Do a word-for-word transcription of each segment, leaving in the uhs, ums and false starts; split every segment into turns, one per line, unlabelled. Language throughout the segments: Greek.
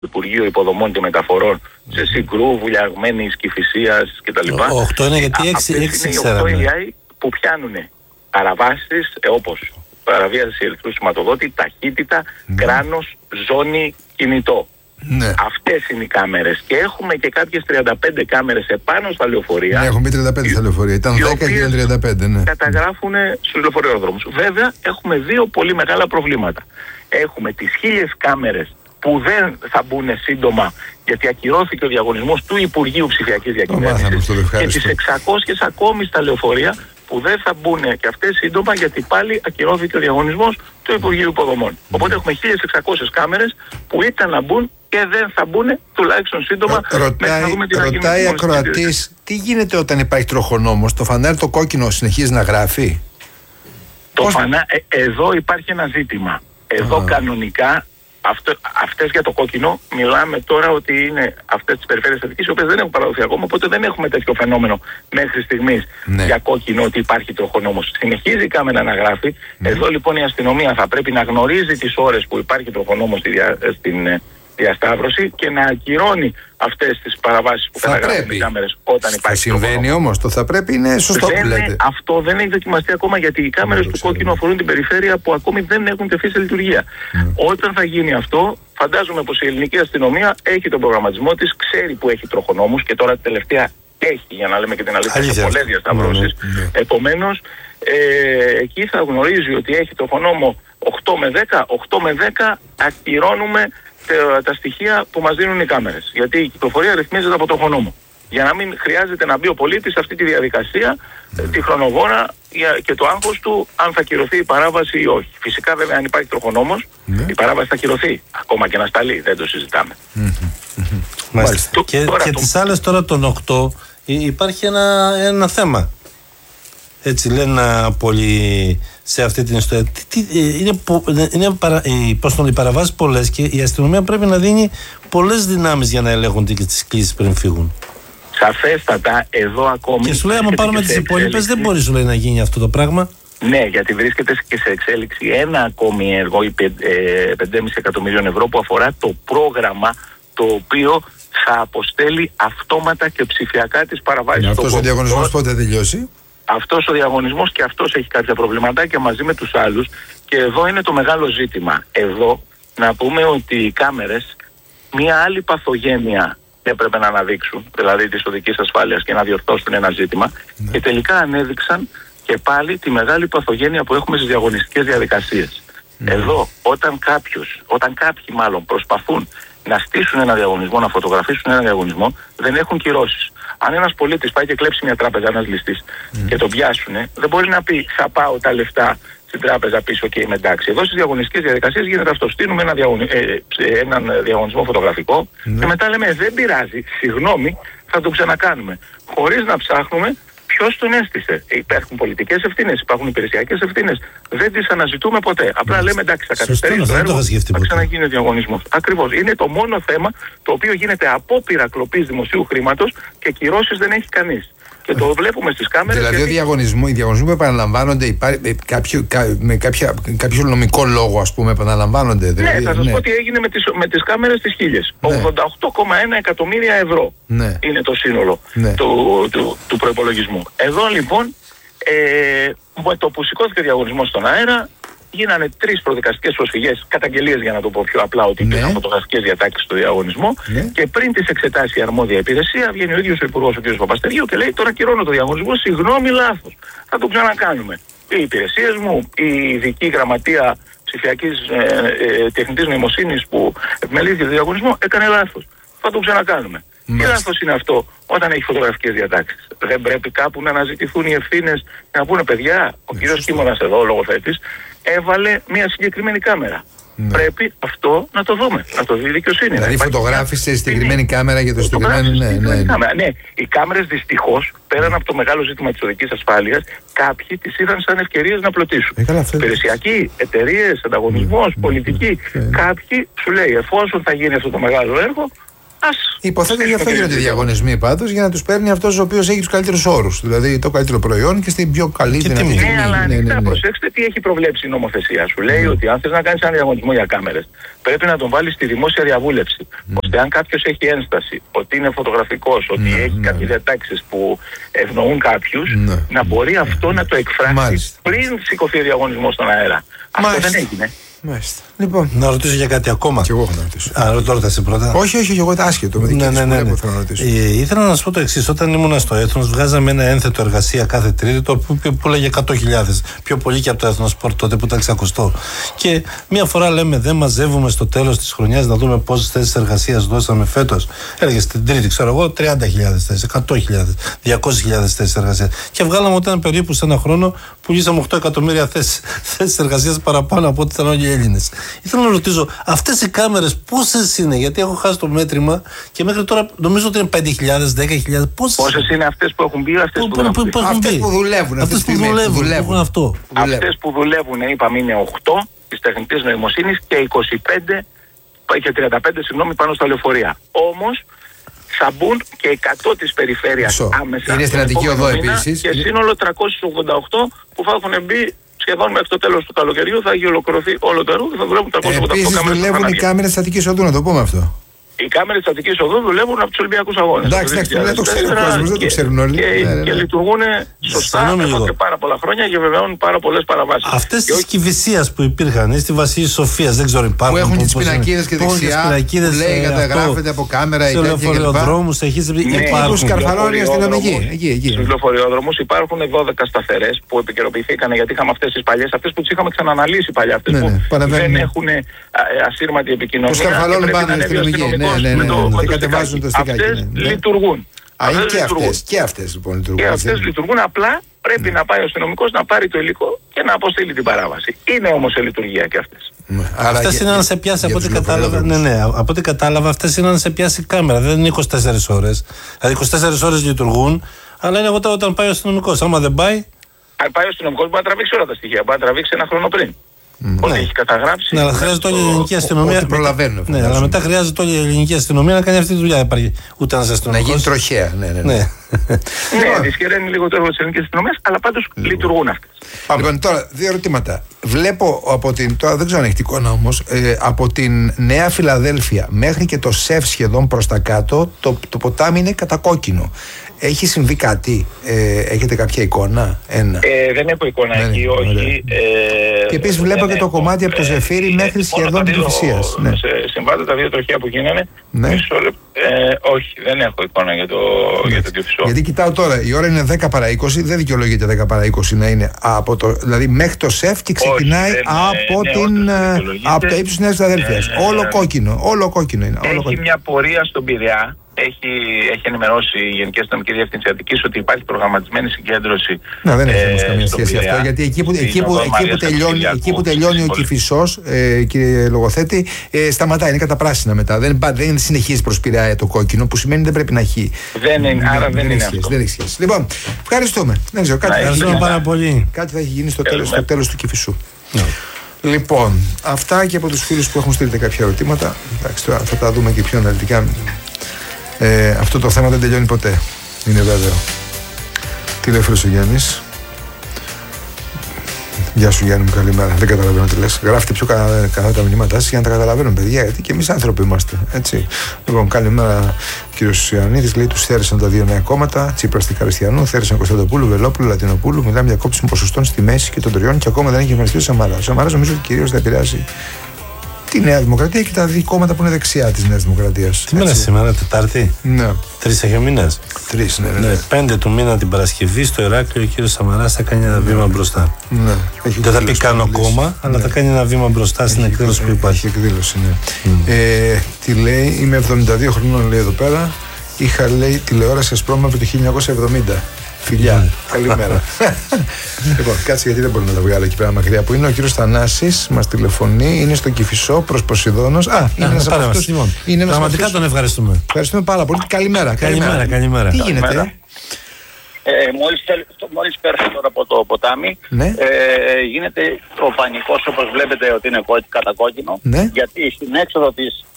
Υπουργείο Υποδομών και Μεταφορών σε Συγκρού, Βουλιαγμένης, Κηφισίας κτλ.
οκτώ είναι γιατί έξι
είναι οκτώ έι άι που πιάνουν παραβάσεις ε, όπως παραβίαση ηλεκτρικού σηματοδότη, ταχύτητα, mm. κράνος, ζώνη, κινητό.
Ναι.
Αυτές είναι οι κάμερες. Και έχουμε και κάποιες τριάντα πέντε κάμερες επάνω στα λεωφορεία.
Ναι, έχουμε τριάντα πέντε στα λεωφορεία. Ήταν δέκα και ήταν τριάντα πέντε. Ναι.
Καταγράφουν στους λεωφορείοδρομους. Βέβαια, έχουμε δύο πολύ μεγάλα προβλήματα. Έχουμε τις χίλιες κάμερες που δεν θα μπουν σύντομα, γιατί ακυρώθηκε ο διαγωνισμός του Υπουργείου Ψηφιακής Διακυβέρνησης, και τις εξακόσιες ακόμη στα λεωφορεία που δεν θα μπουν και αυτές σύντομα, γιατί πάλι ακυρώθηκε ο διαγωνισμός του Υπουργείου Υποδομών. Mm. Οπότε έχουμε χίλιες εξακόσιες κάμερες που ήταν να μπουν και δεν θα μπουν τουλάχιστον σύντομα.
Ρω, ρωτάει ρωτάει ακροατής, τι γίνεται όταν υπάρχει τροχονόμος, το φανάρι το κόκκινο συνεχίζει να γράφει?
Το φανά, ε, εδώ υπάρχει ένα ζήτημα. Εδώ ah. κανονικά, Αυτό, αυτές για το κόκκινο, μιλάμε τώρα ότι είναι αυτές τις περιφέρειες Αττικής, οι οποίες δεν έχουν παραδοθεί ακόμα, οπότε δεν έχουμε τέτοιο φαινόμενο μέχρι στιγμής ναι. για κόκκινο ότι υπάρχει τροχονόμος. Συνεχίζει η κάμερα να γράφει. Ναι. Εδώ λοιπόν η αστυνομία θα πρέπει να γνωρίζει τις ώρες που υπάρχει τροχονόμος στη δια, στην διασταύρωση και να ακυρώνει αυτές τις παραβάσεις που καταγράφουν οι κάμερες όταν υπάρχει.
Συμβαίνει όμως, το θα πρέπει είναι σωστό
δεν
που λέτε.
Αυτό δεν έχει δοκιμαστεί ακόμα, γιατί οι κάμερες του κόκκινου αφορούν την περιφέρεια που ακόμη δεν έχουν τεθεί σε λειτουργία. Mm. Όταν θα γίνει αυτό, φαντάζομαι πως η ελληνική αστυνομία έχει τον προγραμματισμό της, ξέρει που έχει τροχονόμους και τώρα τελευταία έχει, για να λέμε και την αλήθεια, σε πολλές διασταυρώσεις. Mm. Mm. Επομένως, ε, εκεί θα γνωρίζει ότι έχει τροχονόμο οκτώ με δέκα, οκτώ με δέκα ακυρώνουμε τα στοιχεία που μας δίνουν οι κάμερες. Γιατί η κυκλοφορία ρυθμίζεται από το τροχονόμο. Για να μην χρειάζεται να μπει ο πολίτης σε αυτή τη διαδικασία, mm. τη χρονοβόρα και το άγχος του αν θα κυρωθεί η παράβαση ή όχι. Φυσικά, βέβαια, αν υπάρχει τροχονόμος, mm. η παράβαση θα κυρωθεί. Ακόμα και να σταλεί, δεν το συζητάμε.
Mm-hmm. Μάλιστα. Το, και τώρα, και το... τις άλλες τώρα των οκτώ υπάρχει ένα, ένα θέμα. Έτσι λένε πολλοί σε αυτή την ιστορία. Τι, τι, είναι είναι παρα, πώς τον, οι παραβάσεις πολλές και η αστυνομία πρέπει να δίνει πολλές δυνάμεις για να ελέγχουν τις κλήσεις πριν φύγουν.
Σαφέστατα, εδώ ακόμη. Και
σου λέει, άμα πάρουμε τις υπόλοιπες, δεν μπορεί σου λέει να γίνει αυτό το πράγμα.
Ναι, γιατί βρίσκεται και σε εξέλιξη ένα ακόμη έργο, πέντε κόμμα πέντε εκατομμυρίων ευρώ, που αφορά το πρόγραμμα το οποίο θα αποστέλει αυτόματα και ψηφιακά τις παραβάσεις.
Αυτός ο διαγωνισμός πότε τελειώσει?
Αυτός ο διαγωνισμός και αυτός έχει κάποια προβληματάκια μαζί με τους άλλους, και εδώ είναι το μεγάλο ζήτημα. Εδώ να πούμε ότι οι κάμερες μια άλλη παθογένεια έπρεπε να αναδείξουν, δηλαδή της οδικής ασφάλειας, και να διορθώσουν ένα ζήτημα, ναι. και τελικά ανέδειξαν και πάλι τη μεγάλη παθογένεια που έχουμε στις διαγωνιστικές διαδικασίες. Ναι. Εδώ όταν κάποιος, όταν κάποιοι μάλλον προσπαθούν να στήσουν ένα διαγωνισμό, να φωτογραφίσουν ένα διαγωνισμό, δεν έχουν κυρώσεις. Αν ένας πολίτης πάει και κλέψει μια τράπεζα, ένας ληστής, mm. και τον πιάσουνε, δεν μπορεί να πει θα πάω τα λεφτά στην τράπεζα πίσω και είμαι εντάξει. Εδώ στις διαγωνιστικές διαδικασίες γίνεται αυτό. Στείλουμε ένα διαγωνι... ε, έναν διαγωνισμό φωτογραφικό mm. και μετά λέμε δεν πειράζει, συγγνώμη, θα το ξανακάνουμε. Χωρίς να ψάχνουμε ποιος τον έστησε. Υπάρχουν πολιτικές ευθύνες, υπάρχουν υπηρεσιακές ευθύνες. Δεν τις αναζητούμε ποτέ. Απλά mm. λέμε εντάξει, θα καθυστερήσει το έργο, θα ξαναγίνει ο διαγωνισμός. Ακριβώς. Είναι το μόνο θέμα το οποίο γίνεται απόπειρα κλοπής δημοσίου χρήματος και κυρώσεις δεν έχει κανείς. Και το βλέπουμε στις κάμερες.
Δηλαδή,
γιατί...
οι διαγωνισμοί, διαγωνισμοί που επαναλαμβάνονται υπάρχει, κάποιο, κα, με κάποια, κάποιο νομικό λόγο, ας πούμε, επαναλαμβάνονται. Δηλαδή,
ναι, θα σας
ναι.
πω τι έγινε με τις, με τις κάμερες της χίλιες. Ναι. ογδόντα οκτώ κόμμα ένα εκατομμύρια ευρώ ναι. είναι το σύνολο ναι. του, του, του προϋπολογισμού. Εδώ λοιπόν, ε, με το που σηκώθηκε ο διαγωνισμός στον αέρα, γίνανε τρεις προδικαστικές προσφυγές, καταγγελίες για να το πω πιο απλά, ότι υπήρχαν ναι. φωτογραφικές διατάξεις στο διαγωνισμό, ναι. και πριν τις εξετάσει η αρμόδια υπηρεσία, βγαίνει ο ίδιος ο Υπουργός, ο κ. Παπαστερίου, και λέει: τώρα κυρώνω το διαγωνισμό, συγγνώμη, λάθος. Θα το ξανακάνουμε. Οι υπηρεσίες μου, η ειδική γραμματεία ψηφιακής ε, ε, τεχνητής νοημοσύνης που επιμελήθηκε το διαγωνισμό, έκανε λάθος. Θα το ξανακάνουμε. Τι λάθος είναι αυτό όταν έχει φωτογραφικές διατάξεις? Δεν πρέπει κάπου να αναζητηθούν οι ευθύνες και να πούνε: παιδιά, ο κ. Κίμωνας εδώ, ο λογοθέτης, έβαλε μια συγκεκριμένη κάμερα. Ναι. Πρέπει αυτό να το δούμε, να το δει η δικαιοσύνη.
Δηλαδή φωτογράφησε συγκεκριμένη κάμερα για το συγκεκριμένο. Ναι, ναι, ναι.
ναι, οι κάμερες δυστυχώς, πέραν από το μεγάλο ζήτημα της οδικής ασφάλειας, κάποιοι τις είδαν σαν ευκαιρίες να πλωτήσουν.
Ε,
Υπηρεσιακοί, εταιρείες, ανταγωνισμός,
ναι,
πολιτικοί.
ναι, ναι.
Κάποιοι σου λέει, εφόσον θα γίνει αυτό το μεγάλο έργο,
Υποθέτω γι' αυτό γίνονται οι διαγωνισμοί πάντως, για να τους παίρνει αυτός ο οποίος έχει τους καλύτερους όρους. Δηλαδή το καλύτερο προϊόν και στην πιο καλή δυνατή.
Ναι, αλλά ανοιχτά προσέξτε τι έχει προβλέψει η νομοθεσία. Σου λέει ότι αν θες να κάνεις ένα διαγωνισμό για κάμερες, πρέπει να τον βάλεις στη δημόσια διαβούλευση. Ώστε αν κάποιος έχει ένσταση ότι είναι φωτογραφικός, ότι έχει κάποιες διατάξεις που ευνοούν κάποιους, να μπορεί αυτό να το εκφράσει πριν σηκωθεί ο διαγωνισμός στον αέρα. Αυτό δεν έγινε.
Μάλιστα. Λοιπόν.
Να ρωτήσω για κάτι ακόμα.
Και εγώ έχω να ρωτήσω.
Α, τώρα θα σε πρώτα.
Όχι, όχι, εγώ το άσχετο. Με
ναι, ναι, ναι, ναι.
Θέλω να ρωτήσω.
Ε, ήθελα να σα πω το εξής. Όταν ήμουν στο Έθνος, βγάζαμε ένα ένθετο εργασία κάθε Τρίτη, το που, που έλεγε εκατό χιλιάδες. Πιο πολύ και από το Εθνοσπορτ τότε που ήταν εξακοστό. Και μία φορά λέμε, δεν μαζεύουμε στο τέλος της χρονιάς να δούμε πόσες θέσεις εργασίας δώσαμε φέτος. Έλεγε στην Τρίτη, ξέρω εγώ, τριάντα χιλιάδες θέσεις, εκατό χιλιάδες, διακόσιες χιλιάδες θέσεις εργασίας. Και βγάλαμε όταν περίπου σε ένα χρόνο πουλήσαμε οκτώ εκατομμύρια θέσεις εργασίας παραπάνω από ό,τι ήταν όλοι οι Έλληνες. Ήθελα να ρωτήσω, αυτές οι κάμερες πόσες είναι, γιατί έχω χάσει το μέτρημα και μέχρι τώρα νομίζω ότι είναι πέντε χιλιάδες, δέκα χιλιάδες. Πόσες,
πόσες είναι αυτές που έχουν μπει, αυτές που, που,
που, που, αυτές που δουλεύουν.
Αυτές που δουλεύουν. δουλεύουν αυτό.
Αυτές που δουλεύουν, είπαμε, είναι οκτώ της τεχνητής νοημοσύνης και είκοσι πέντε και τριάντα πέντε συγγνώμη, πάνω στα λεωφορεία. Όμως θα μπουν και εκατό της περιφέρειας
Σο.
άμεσα.
Είναι στρατηγική οδό επίσης.
Και σύνολο τριακόσιες ογδόντα οκτώ που θα έχουν μπει σχεδόν μέχρι το τέλος του καλοκαιριού. Θα έχει ολοκληρωθεί όλο το έργο και θα δουλεύουν τριακόσιες ογδόντα οκτώ κάμερες.
Επίσης δουλεύουν οι κάμερες της Αττικής Οδού, να το πούμε αυτό.
Οι κάμερες της Αττικής Οδού δουλεύουν από τους Ολυμπιακούς Αγώνες.
Εντάξει, εντάξει, δεν το ξέρει ο κόσμος, δεν το ξέρουν όλοι.
Και, ναι, ναι. και λειτουργούν σωστά εδώ και πάρα πολλά χρόνια και βεβαιώνουν πάρα πολλές παραβάσεις.
Αυτές τις Κηφισίας που υπήρχαν, στη Βασίλη Σοφίας, δεν ξέρω υπάρχουν.
Που έχουν τις πινακίδες και δεξιά, που λέει καταγράφεται από κάμερα ή τέτοια.
Σε λεωφορειοδρόμους υπάρχουν.
Τους καρφαλώνει η αστυνομική.
Στους λεωφορειόδρομους υπάρχουν δώδεκα σταθερές που επικαιροποιηθήκαν, γιατί είχαμε αυτές τις παλιές, αυτές που τις είχαμε ξαναναλύσει παλιά, αυτές που δεν έχουν ασύρματη επικοινωνία.
Τους καρφαλώνουν πάνω η αστυνομική. Ναι, ναι, ναι, κατεβάζουν το στικάκι.
Αυτές λειτουργούν.
Α, είναι και αυτές, και αυτές λοιπόν λειτουργούν.
Και αυτές λειτουργούν, απλά πρέπει ναι. να πάει ο αστυνομικός να πάρει το υλικό και να αποστείλει την παράβαση. Είναι όμως σε λειτουργία και αυτές.
Ναι. Αυτές είναι να σε πιάσει, από ό,τι κατάλαβα, ναι, ναι, από ό,τι κατάλαβα, αυτές είναι να σε πιάσει η κάμερα. Δεν είναι είκοσι τέσσερις ώρες. Δηλαδή είκοσι τέσσερις ώρες λειτουργούν, αλλά είναι όταν, όταν πάει ο αστυνομικός. Άμα δεν πάει.
Αν πάει ο αστυνομικός μπορεί να τραβήξει όλα τα στοιχεία, μπορεί να τραβήξει ένα χρόνο πριν. Mm. Ό,τι ναι. έχει καταγράψει.
Ναι, αλλά χρειάζεται όλη η ελληνική αστυνομία.
Ό,τι προλαβαίνουν.
Ναι, αλλά μετά χρειάζεται όλη η ελληνική αστυνομία να κάνει αυτή τη δουλειά. Δεν υπάρχει ούτε ένα αστυνομικό.
Να γίνει τροχέα. Ναι, ναι. ναι.
ναι.
ναι δυσκεραίνει λίγο το έργο της ελληνικής αστυνομίας, αλλά πάντως mm. λειτουργούν αυτές.
Λοιπόν, τώρα δύο ερωτήματα. Βλέπω από την. Τώρα δεν ξέρω αν έχει εικόνα όμως. Ε, από την Νέα Φιλαδέλφια μέχρι και το ΣΕΦ σχεδόν προς τα κάτω, το, το ποτάμι είναι κατακόκκινο. Έχει συμβεί κάτι, ε, έχετε κάποια εικόνα? Ένα.
Ε, δεν έχω εικόνα ναι, εκεί, όχι. Ε,
και επίσης βλέπω και το κομμάτι από το Ζεφύρι ε, μέχρι σχεδόν την Κηφισίας.
Ναι. Συμβάλλονται τα δύο τροχιά που γίνανε. Ναι. Μισό, ε, όχι, δεν έχω εικόνα για το, για το Κηφισό.
Γιατί κοιτάω τώρα, η ώρα είναι δέκα παρά είκοσι, δεν δικαιολογείται δέκα παρά είκοσι να είναι από το, δηλαδή μέχρι το ΣΕΦ και ξεκινάει όχι, από, ναι, την, ναι, από το ύψος της Νέας Φιλαδέλφειας. Ε, όλο κόκκινο, όλο κόκκινο είναι. Όλο
έχει
κόκκινο.
μια πορεία στον Πειραιά. Έχει, έχει ενημερώσει η Γενική Αστυνομική Διεύθυνση Αττικής ότι υπάρχει προγραμματισμένη συγκέντρωση.
Να, δεν έχει όμως ε, καμία σχέση αυτό. Γιατί εκεί που, εκεί που, εκεί που τελειώνει, εκεί που τελειώνει ο Κηφισός, ε, κύριε Λογοθέτη, ε, σταματάει, είναι κατά πράσινα μετά. Δεν, δεν συνεχίζει προς Πειραιά το κόκκινο, που σημαίνει δεν πρέπει να έχει.
Δεν είναι, άρα δεν, δεν είναι αυτό.
Δεν έχει σχέση. Λοιπόν, ευχαριστούμε. Δεν ξέρω, κάτι,
ευχαριστούμε πάρα πολύ.
Κάτι θα έχει γίνει στο τέλος, στο τέλος του Κηφισού. Λοιπόν, αυτά και από τους φίλους που έχουν στείλει κάποια ερωτήματα. Εντάξει, τώρα θα τα δούμε και πιο αναλυτικά. Ε, αυτό το θέμα δεν τελειώνει ποτέ. Είναι βέβαιο. Τι λέει ο Γιάννης? Γεια σου Γιάννη μου, καλημέρα. Δεν καταλαβαίνω τι λες. Γράφετε πιο καλά, καλά τα μηνύματά σας για να τα καταλαβαίνουν, παιδιά. Γιατί και εμείς άνθρωποι είμαστε. Έτσι. Λοιπόν, καλημέρα κύριος Ιωαννίδης. Λέει: τους θέρισαν τα δύο νέα κόμματα. Τσίπρας στη Καριστιανού, θέρισαν Κωνσταντοπούλου, Βελόπουλου, Λατινοπούλου. Μιλάμε για κόψιμο ποσοστών στη μέση και των τριών και ακόμα δεν έχει εμφανιστεί ο Σαμαράς. Ο Σαμαράς νομίζω ότι κυρίως θα επηρεάσει τη Νέα Δημοκρατία και τα δύο κόμματα που είναι δεξιά της Νέας Δημοκρατίας.
Τι μέρα σήμερα, Τετάρτη?
Ναι.
Τρεις έχει ο μήνας.
Τρεις, ναι, ναι.
ναι. Πέντε του μήνα την Παρασκευή στο Ηράκλειο ο κύριος Σαμαράς θα κάνει ένα βήμα μπροστά.
Ναι.
Δεν θα πει κάνω κόμμα, αλλά ναι. θα κάνει ένα βήμα μπροστά έχει στην εκδήλωση που υπάρχει.
Έχει εκδήλωση, ναι. Mm. Ε, τι λέει, είμαι εβδομήντα δύο χρονών, λέει εδώ πέρα. Είχα, λέει, τηλεόραση Ασπρόμα από το χίλια εννιακόσια εβδομήντα. Φιλιά, mm. καλημέρα. Λοιπόν, κάτσε γιατί δεν μπορεί να τα βγάλω εκεί πέρα μακριά που είναι. Ο κύριος Θανάσης μας τηλεφωνεί, είναι στο Κηφισό προς Ποσειδώνος. Α, είναι ένας από αυτούς.
Πραγματικά τον ευχαριστούμε.
Ευχαριστούμε πάρα πολύ. Καλημέρα.
Καλημέρα, καλημέρα.
Τι γίνεται?
Ε, μόλις, μόλις πέρασε τώρα από το ποτάμι,
ναι.
ε, γίνεται ο πανικός, όπως βλέπετε ότι είναι κατακόκκινο,
ναι.
γιατί στην έξοδο της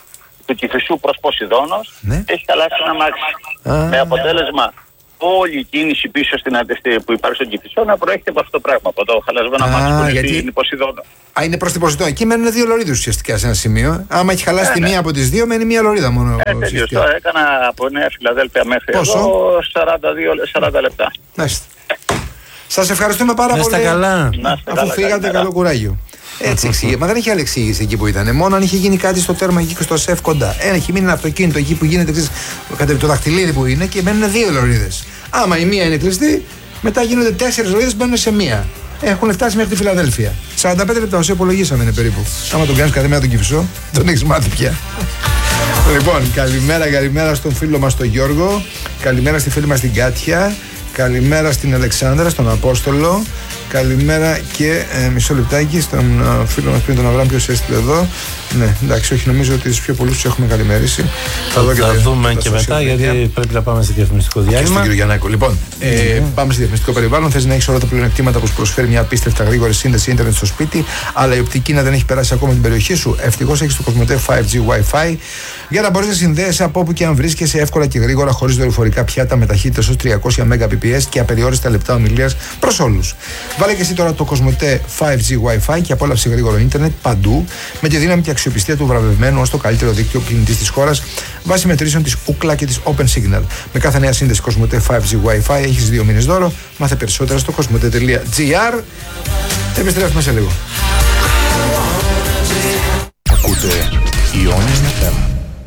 του Κηφισού προς Ποσειδώνος,
ναι.
έχει χαλάσει ένα αμάξι.
Α.
Με αποτέλεσμα όλη η κίνηση πίσω στην αντιστή που υπάρχει στον Κηφισό να προέρχεται από αυτό το πράγμα, από το χαλασμένο αμάξι που είναι
γιατί...
στην Ποσειδώνα.
Α, είναι προς την Ποσειδώνα. Εκεί μένουν δύο λωρίδες ουσιαστικά σε ένα σημείο. Άμα έχει χαλάσει
ναι,
τη
ναι.
μία από τις δύο, μένει μία λωρίδα μόνο.
Ε, τελείως. Τώρα έκανα από Νέα Φιλαδέλφια μέχρι
Πόσο?
εδώ σαράντα δύο σαράντα λεπτά.
Μάλιστα. Σας ευχαριστούμε πάρα
πολύ.
πολύ.
Καλά.
Αφού
καλά,
φύγατε,
καλημέρα.
Καλό κουράγιο. Έτσι εξήγησε. Μα δεν έχει άλλη εξήγηση εκεί που ήταν. Μόνο αν είχε γίνει κάτι στο τέρμα εκεί και στο σεφ κοντά. Ένα έχει μείνει ένα αυτοκίνητο εκεί που γίνεται εξής, το δαχτυλίδι που είναι και μένουν δύο λωρίδες. Άμα η μία είναι κλειστή, μετά γίνονται τέσσερις λωρίδες, μπαίνουν σε μία. Έχουν φτάσει μέχρι τη Φιλαδέλφια. σαράντα πέντε λεπτά όσο υπολογίσαμε είναι περίπου. Άμα τον κάνει κάθε μέρα τον Κηφισό, τον έχει μάθει πια. Λοιπόν, καλημέρα, καλημέρα στον φίλο μας τον Γιώργο. Καλημέρα στη φίλη μας την Κάτια. Καλημέρα στην Αλεξάνδρα, στον Απόστολο. Καλημέρα και ε, μισό λεπτάκι στον ε, φίλο μας πριν τον Αβραάμ, ποιος έστειλε εδώ. Ναι, εντάξει, όχι, νομίζω ότι τους πιο πολλούς τους έχουμε καλημερίσει.
Θα τα δούμε και μετά, γιατί πρέπει να πάμε σε διαφημιστικό διάλειμμα.
Και στον κύριο Γιαννάκο. Λοιπόν, ε, πάμε σε διαφημιστικό περιβάλλον. Θες να έχεις όλα τα πλεονεκτήματα που σου προσφέρει μια απίστευτα γρήγορη σύνδεση ίντερνετ στο σπίτι, αλλά η οπτική να δεν έχει περάσει ακόμα την περιοχή σου. Ευτυχώς έχεις το Κοσμοτέ φάιβ τζι Wi-Fi για να μπορείς να συνδέεσαι από όπου και αν βρίσκεσαι εύκολα και γρήγορα, χωρίς δορυφορικά πιάτα με ταχύτητες ως τριακόσια Mbps και απεριόριστα λεπτά ομιλίας προς όλους. Βάλε και εσύ τώρα το Κοσμοτέ φάιβ τζι Wi-Fi και απόλαυσε γρήγορο ίντερνετ παντού με τη δύναμη και αξιοπιστία του βραβευμένου ως το καλύτερο δίκτυο κινητής της χώρας βάσει μετρήσεων της Ookla και της OpenSignal. Με κάθε νέα σύνδεση Κοσμοτέ φάιβ τζι Wi-Fi έχεις δύο μήνες δώρο. Μάθε περισσότερα στο κοσμοτέ τελεία τζι άρ. Επιστρέφουμε σε λίγο.
Ακούτε Ιόνιος εφ εμ.